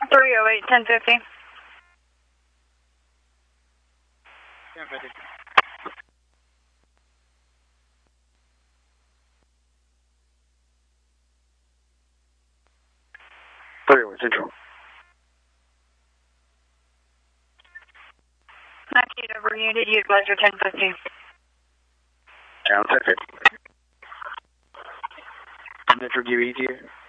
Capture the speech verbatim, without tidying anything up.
three oh eight, ten fifty. ten fifty. three oh eight Central. ninety-eight over unit, you advise your ten fifty. Channel ten fifty. Metro Q E T.